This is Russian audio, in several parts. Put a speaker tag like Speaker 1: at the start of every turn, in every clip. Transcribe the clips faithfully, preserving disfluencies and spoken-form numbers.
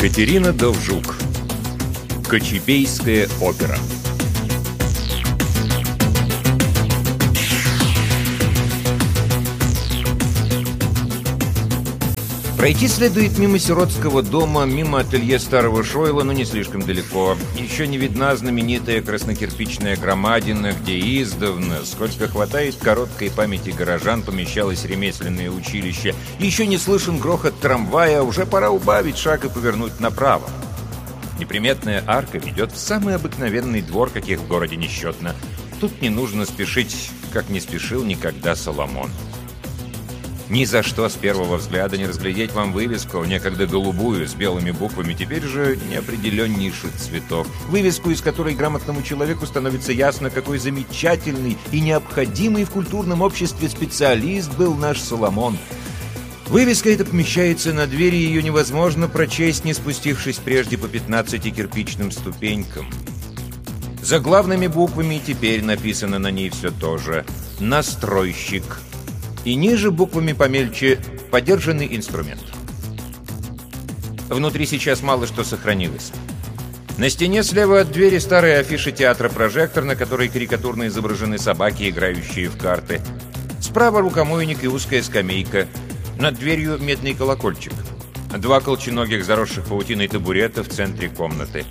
Speaker 1: Катерина Довжук. Кочубейская опера. Пройти следует мимо сиротского дома, мимо ателье старого Шойла, но не слишком далеко. Еще не видна знаменитая краснокирпичная громадина, где издавна, сколько хватает короткой памяти горожан, помещалось ремесленное училище. Еще не слышен грохот трамвая, уже пора убавить шаг и повернуть направо. Неприметная арка ведет в самый обыкновенный двор, каких в городе несчетно. Тут не нужно спешить, как не спешил никогда Соломон. Ни за что с первого взгляда не разглядеть вам вывеску, некогда голубую, с белыми буквами, теперь же неопределеннейших цветов. Вывеску, из которой грамотному человеку становится ясно, какой замечательный и необходимый в культурном обществе специалист был наш Соломон. Вывеска эта помещается на двери, ее невозможно прочесть, не спустившись прежде по пятнадцати кирпичным ступенькам. Заглавными буквами теперь написано на ней все то же «Настройщик». И ниже буквами помельче «Подержанный инструмент». Внутри сейчас мало что сохранилось. На стене слева от двери старая афиша театра «Прожектор», на которой карикатурно изображены собаки, играющие в карты. Справа рукомойник и узкая скамейка. Над дверью медный колокольчик. Два колченогих, заросших паутиной табурета в центре комнаты.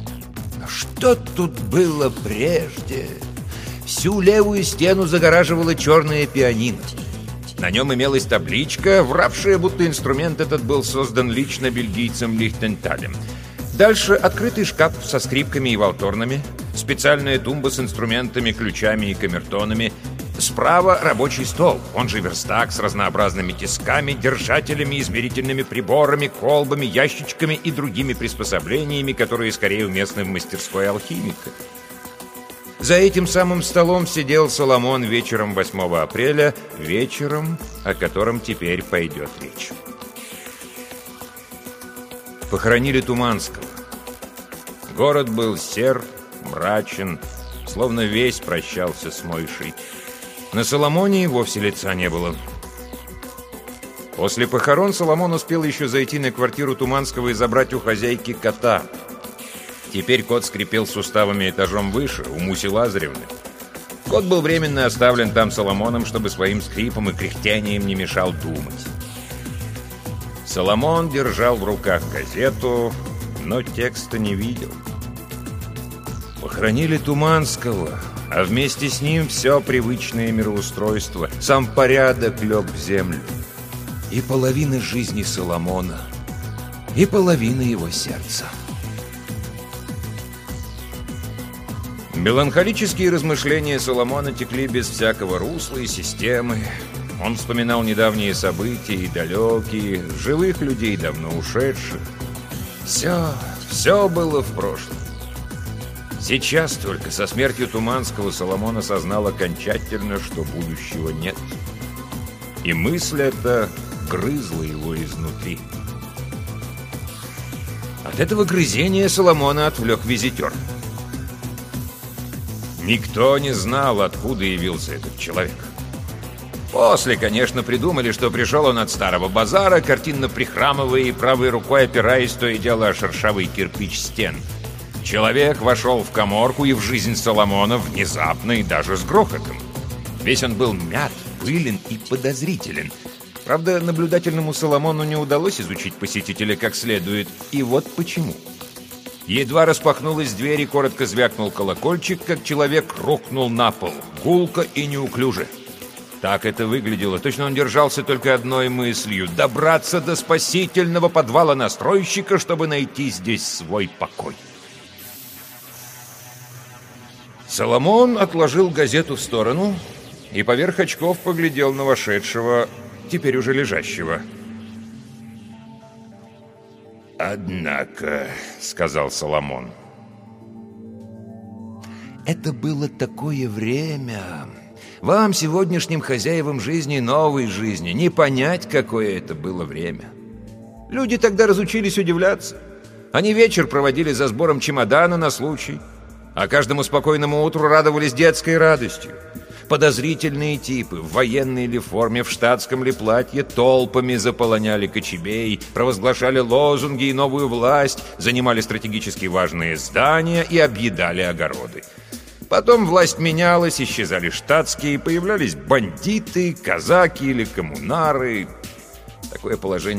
Speaker 1: Что тут было прежде? Всю левую стену загораживала черная пианино. На нем имелась табличка, вравшая, будто инструмент этот был создан лично бельгийцем Лихтенталем. Дальше открытый шкаф со скрипками и валторнами, специальная тумба с инструментами, ключами и камертонами. Справа рабочий стол, он же верстак с разнообразными тисками, держателями, измерительными приборами, колбами, ящичками и другими приспособлениями, которые скорее уместны в мастерской алхимика. За этим самым столом сидел Соломон вечером восьмого апреля, вечером, о котором теперь пойдет речь. Похоронили Туманского. Город был сер, мрачен, словно весь прощался с Мойшей. На Соломоне и вовсе лица не было. После похорон Соломон успел еще зайти на квартиру Туманского и забрать у хозяйки кота. Теперь кот скрипел суставами этажом выше, у Муси Лазаревны. Кот был временно оставлен там Соломоном, чтобы своим скрипом и кряхтянием не мешал думать. Соломон держал в руках газету, но текста не видел. Похоронили Туманского, а вместе с ним все привычное мироустройство, сам порядок лег в землю. И половина жизни Соломона, и половина его сердца. Меланхолические размышления Соломона текли без всякого русла и системы. Он вспоминал недавние события и далекие, живых людей, давно ушедших. Все, все было в прошлом. Сейчас только со смертью Туманского Соломон осознал окончательно, что будущего нет. И мысль эта грызла его изнутри. От этого грызения Соломона отвлек визитер. Никто не знал, откуда явился этот человек. После, конечно, придумали, что пришел он от старого базара, картинно прихрамывая и правой рукой опираясь то и дело о шершавый кирпич стен. Человек вошел в каморку и в жизнь Соломона внезапно и даже с грохотом. Весь он был мят, пылен и подозрителен. Правда, наблюдательному Соломону не удалось изучить посетителя как следует, и вот почему. Едва распахнулась дверь и коротко звякнул колокольчик, как человек рухнул на пол, гулко и неуклюже. Так это выглядело. Точно он держался только одной мыслью — добраться до спасительного подвала настройщика, чтобы найти здесь свой покой. Соломон отложил газету в сторону и поверх очков поглядел на вошедшего, теперь уже лежащего. «Однако», — сказал Соломон, — «это было такое время. Вам, сегодняшним хозяевам жизни, новой жизни, не понять, какое это было время. Люди тогда разучились удивляться. Они вечер проводили за сбором чемодана на случай, а каждому спокойному утру радовались детской радостью. Подозрительные типы в военной ли форме, в штатском ли платье толпами заполоняли кочебей, провозглашали лозунги и новую власть, занимали стратегически важные здания и объедали огороды. Потом власть менялась, исчезали штатские, появлялись бандиты, казаки или коммунары. Такое положение